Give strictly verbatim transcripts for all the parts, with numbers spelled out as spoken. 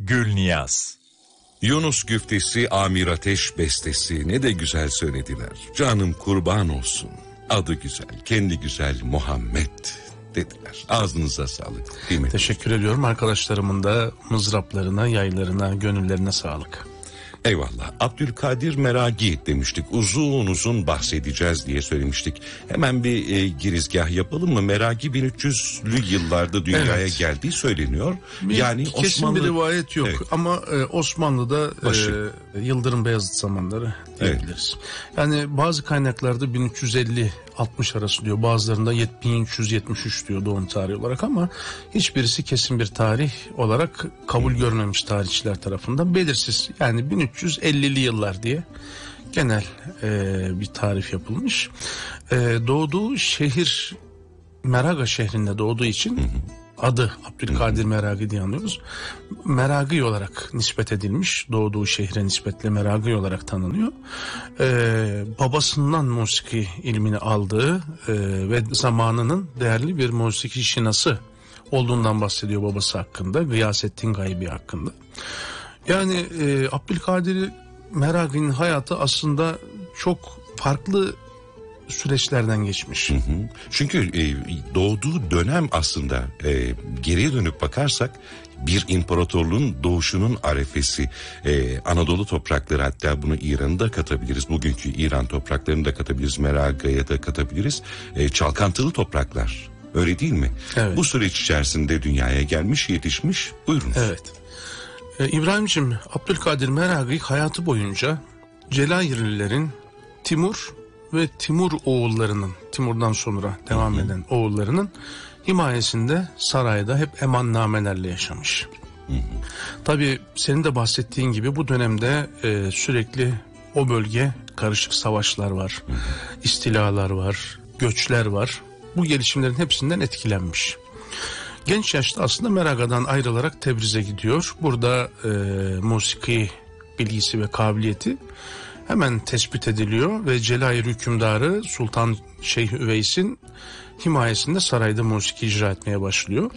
Gülniyaz. Yunus güftesi, Amir Ateş bestesi, ne de güzel söylediler. Canım kurban olsun. Adı güzel, kendi güzel Muhammed dediler. Ağzınıza sağlık. Değil mi? Teşekkür ediyorum. Arkadaşlarımın da mızraplarına, yaylarına, gönüllerine sağlık. Eyvallah. Abdülkadir Meragi demiştik. Uzun uzun bahsedeceğiz diye söylemiştik. Hemen bir e, girizgah yapalım mı? Meragi bin üç yüzlü yıllarda dünyaya evet. geldiği söyleniyor. Bir, yani kesin Osmanlı... bir rivayet yok evet. ama e, Osmanlı'da e, Yıldırım Beyazıt zamanları diyebiliriz. Evet. Yani bazı kaynaklarda bin üç yüz elli altmış arası diyor. Bazılarında bin üç yüz yetmiş üç diyor doğum tarihi olarak ama hiçbirisi kesin bir tarih olarak kabul hmm. görmemiş tarihçiler tarafından. Belirsiz. Yani bin üç yüz ellili yıllar diye genel e, bir tarif yapılmış. E, doğduğu şehir Meraga şehrinde doğduğu için hmm. adı Abdülkadir Meragi diye anlıyoruz. Meragi olarak nispet edilmiş. Doğduğu şehre nispetle Meragi olarak tanınıyor. Ee, babasından musiki ilmini aldığı e, ve zamanının değerli bir musiki şinası olduğundan bahsediyor babası hakkında. Gıyasettin Gaybi hakkında. Yani e, Abdülkadir Meragi'nin hayatı aslında çok farklı süreçlerden geçmiş. Hı hı. Çünkü e, doğduğu dönem aslında e, geriye dönüp bakarsak bir imparatorluğun doğuşunun arefesi. E, Anadolu toprakları, hatta bunu İran'ı da katabiliriz. Bugünkü İran topraklarını da katabiliriz. Meraga'ya da katabiliriz. E, çalkantılı topraklar. Öyle değil mi? Evet. Bu süreç içerisinde dünyaya gelmiş, yetişmiş. Buyurunuz. Evet. E, İbrahimciğim, Abdülkadir Meragi hayatı boyunca Celayirlilerin Timur ve Timur oğullarının, Timur'dan sonra devam hı hı. eden oğullarının himayesinde sarayda hep emannamelerle yaşamış. Hı hı. Tabii senin de bahsettiğin gibi bu dönemde e, sürekli o bölge karışık savaşlar var, hı hı. istilalar var, göçler var. Bu gelişimlerin hepsinden etkilenmiş. Genç yaşta aslında Meraga'dan ayrılarak Tebriz'e gidiyor. Burada e, musiki bilgisi ve kabiliyeti hemen tespit ediliyor ve Celayir hükümdarı Sultan Şeyh Üveys'in himayesinde sarayda musiki icra etmeye başlıyor.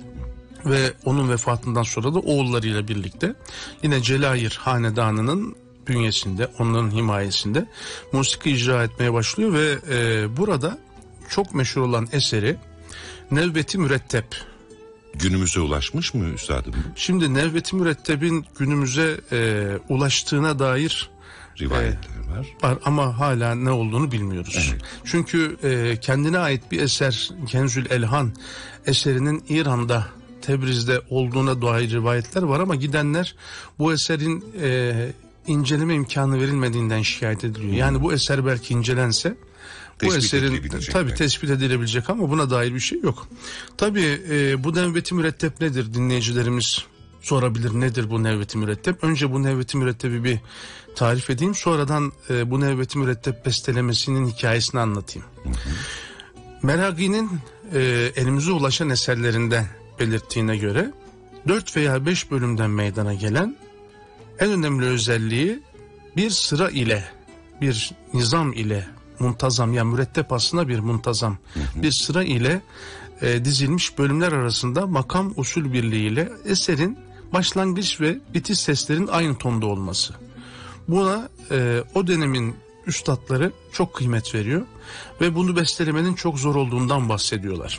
Ve onun vefatından sonra da oğullarıyla birlikte yine Celayir hanedanının bünyesinde, onların himayesinde musiki icra etmeye başlıyor ve e, burada çok meşhur olan eseri Nevbeti Mürettep. Günümüze ulaşmış mı üstadım? Şimdi Nevbeti Müretteb'in günümüze e, ulaştığına dair rivayetler ee, var. var ama hala ne olduğunu bilmiyoruz. Evet. Çünkü e, kendine ait bir eser, Kenzül Elhan eserinin İran'da, Tebriz'de olduğuna dair rivayetler var ama gidenler bu eserin e, inceleme imkanı verilmediğinden şikayet ediliyor. Hmm. Yani bu eser belki incelense bu eserin tabii tespit edilebilecek ama buna dair bir şey yok. Tabii e, bu Nevbeti Mürettep nedir dinleyicilerimiz sorabilir, nedir bu Nevbeti Mürettep? Önce bu Nevbeti Mürettep'i bir tarif edeyim. Sonradan e, bu Nevbeti Mürettep bestelemesinin hikayesini anlatayım. Hı hı. Meragi'nin e, elimize ulaşan eserlerinde belirttiğine göre dört veya beş bölümden meydana gelen en önemli özelliği bir sıra ile, bir nizam ile muntazam, yani mürettep aslında bir muntazam, hı hı. bir sıra ile e, dizilmiş bölümler arasında makam usul birliğiyle eserin başlangıç ve bitiş seslerin aynı tonda olması. Buna e, o dönemin üstadları çok kıymet veriyor ve bunu bestelemenin çok zor olduğundan bahsediyorlar.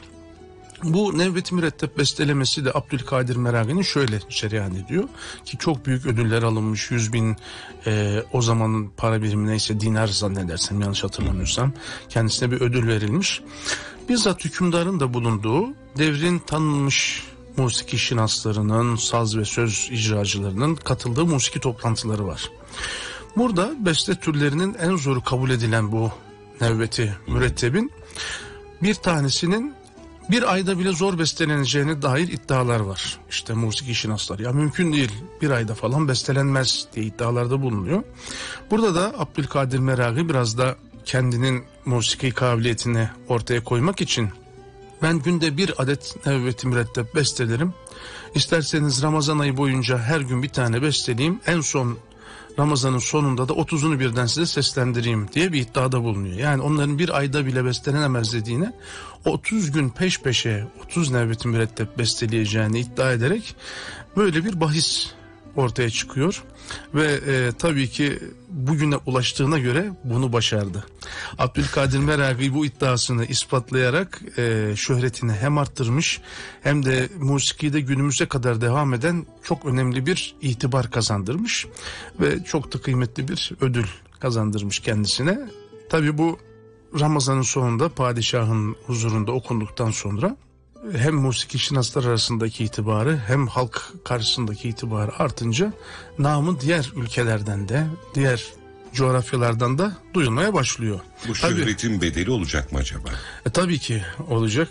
Bu Nevbeti Mürettep bestelemesi de Abdülkadir Meragi'nin şöyle cereyan ediyor ki çok büyük ödüller alınmış, yüz bin e, o zamanın para birimi neyse dinar zannedersem, yanlış hatırlamıyorsam kendisine bir ödül verilmiş. Bizzat hükümdarın da bulunduğu devrin tanınmış musiki şinaslarının, saz ve söz icracılarının katıldığı musiki toplantıları var. Burada beste türlerinin en zoru kabul edilen bu Nevbeti Müretteb'in bir tanesinin bir ayda bile zor besteleneceğine dair iddialar var. İşte musiki şinaslar ya mümkün değil, bir ayda falan bestelenmez diye iddialarda bulunuyor. Burada da Abdülkadir Meragi biraz da kendinin musiki kabiliyetini ortaya koymak için ben günde bir adet Nevbeti Mürettep bestelerim. İsterseniz Ramazan ayı boyunca her gün bir tane besteleyeyim. En son Ramazan'ın sonunda da otuzunu birden size seslendireyim diye bir iddiada bulunuyor. Yani onların bir ayda bile bestelenemez dediğine otuz gün peş peşe otuz Nevbeti Mürettep besteleyeceğini iddia ederek böyle bir bahis ortaya çıkıyor ve e, tabii ki bugüne ulaştığına göre bunu başardı. Abdülkadir Meragi bu iddiasını ispatlayarak e, şöhretini hem arttırmış hem de musikide günümüze kadar devam eden çok önemli bir itibar kazandırmış ve çok da kıymetli bir ödül kazandırmış kendisine. Tabii bu Ramazan'ın sonunda padişahın huzurunda okunduktan sonra hem musikişinaslar arasındaki itibarı hem halk karşısındaki itibarı artınca namı diğer ülkelerden de diğer coğrafyalardan da duyulmaya başlıyor. Bu şöhretin tabii, bedeli olacak mı acaba? E, tabii ki olacak.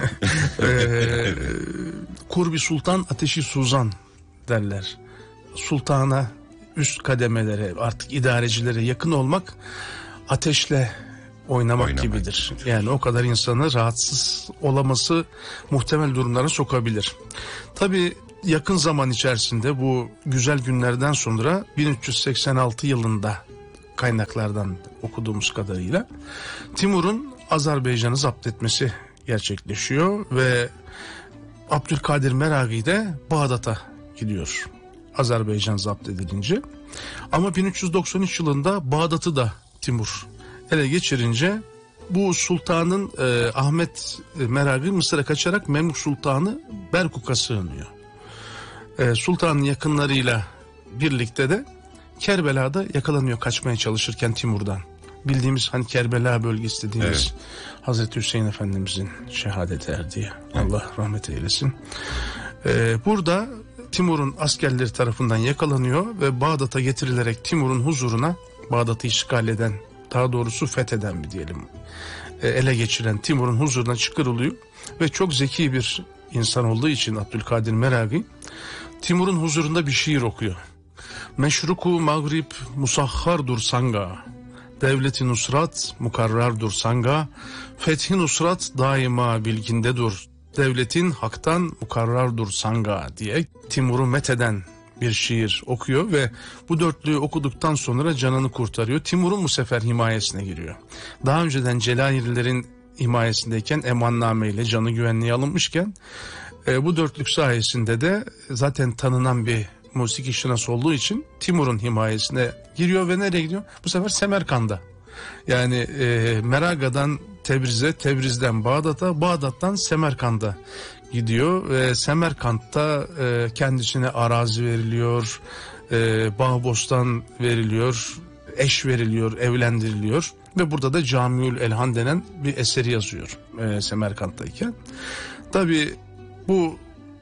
e, Kurbi Sultan Ateşi Suzan derler. Sultana, üst kademelere, artık idarecilere yakın olmak ateşle oynamak, oynamak gibidir. Yani o kadar insanı rahatsız olaması muhtemel durumlara sokabilir. Tabii yakın zaman içerisinde bu güzel günlerden sonra bin üç yüz seksen altı yılında kaynaklardan okuduğumuz kadarıyla Timur'un Azerbaycan'ı zapt etmesi gerçekleşiyor ve Abdülkadir Meragi de Bağdat'a gidiyor Azerbaycan zapt edilince. Ama bin üç yüz doksan üç yılında Bağdat'ı da Timur ele geçirince bu sultanın e, Ahmet Meragi Mısır'a kaçarak Memlük Sultanı Berkuk'a sığınıyor. E, sultanın yakınlarıyla birlikte de Kerbela'da yakalanıyor kaçmaya çalışırken Timur'dan. Bildiğimiz hani Kerbela bölgesi dediğimiz, evet, Hazreti Hüseyin Efendimizin şehadeti erdiği, Allah rahmet eylesin. E, burada Timur'un askerleri tarafından yakalanıyor ve Bağdat'a getirilerek Timur'un huzuruna, Bağdat'ı işgal eden, daha doğrusu fetheden mi diyelim, ele geçiren Timur'un huzuruna çıkarılıyor ve çok zeki bir insan olduğu için Abdülkadir Meragi Timur'un huzurunda bir şiir okuyor. Meşruku mağrib musahhardur sanga, devleti nusrat mukarrardur sanga, fethi nusrat daima bilgindedur, devletin haktan mukarrardur sanga diye Timur'u metheden bir şiir okuyor ve bu dörtlüğü okuduktan sonra canını kurtarıyor. Timur'un bu sefer himayesine giriyor. Daha önceden Celalirlilerin himayesindeyken emanname ile canı güvenliğe alınmışken e, bu dörtlük sayesinde de zaten tanınan bir musiki şinası olduğu için Timur'un himayesine giriyor ve nereye gidiyor? Bu sefer Semerkand'a. Yani e, Meraga'dan Tebriz'e, Tebriz'den Bağdat'a, Bağdat'tan Semerkand'a gidiyor ve Semerkant'ta e, kendisine arazi veriliyor, e, bağ bostan veriliyor, eş veriliyor, evlendiriliyor ve burada da Camiül Elhan denen bir eseri yazıyor e, Semerkant'tayken. Tabii bu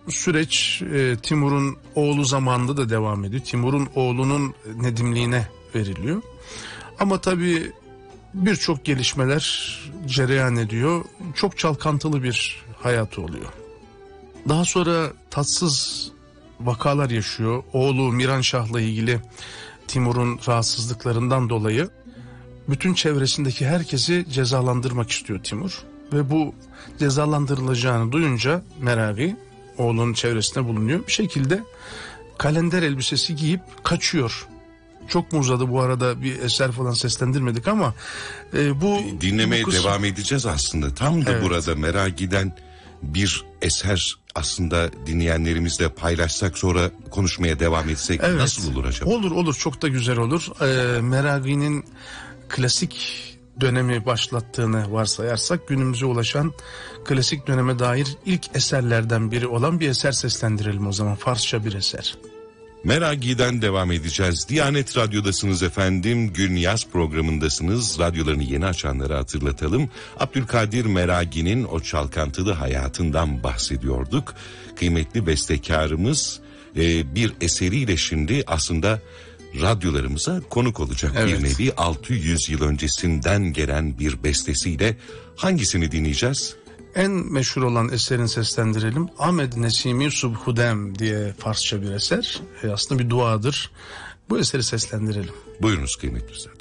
süreç e, Timur'un oğlu zamanında da devam ediyor. Timur'un oğlunun nedimliğine veriliyor. Ama tabii birçok gelişmeler cereyan ediyor. Çok çalkantılı bir hayatı oluyor. Daha sonra tatsız vakalar yaşıyor. Oğlu Miranşah'la ilgili Timur'un rahatsızlıklarından dolayı bütün çevresindeki herkesi cezalandırmak istiyor Timur. Ve bu cezalandırılacağını duyunca Meragi oğlunun çevresinde bulunuyor. Bir şekilde kalender elbisesi giyip kaçıyor. Çok mu uzadı bu arada, bir eser falan seslendirmedik ama e, bu dinlemeye bu kısım... devam edeceğiz aslında. Tam da evet, burada Meragi'den bir eser aslında dinleyenlerimizle paylaşsak, sonra konuşmaya devam etsek, evet, nasıl olur acaba? Olur olur, çok da güzel olur. E, Meragi'nin klasik dönemi başlattığını varsayarsak günümüze ulaşan klasik döneme dair ilk eserlerden biri olan bir eser seslendirelim o zaman. Farsça bir eser. Meragi'den devam edeceğiz. Diyanet Radyo'dasınız efendim. Gün Yaz programındasınız. Radyolarını yeni açanlara hatırlatalım. Abdülkadir Meragi'nin o çalkantılı hayatından bahsediyorduk. Kıymetli bestekarımız e, bir eseriyle şimdi aslında radyolarımıza konuk olacak. Evet. Bir nevi altı yüz yıl öncesinden gelen bir bestesiyle hangisini dinleyeceğiz? En meşhur olan eserin seslendirelim. Ahmed Nesimi Subhudem diye Farsça bir eser. E aslında bir duadır. Bu eseri seslendirelim. Buyurunuz kıymetli üstad.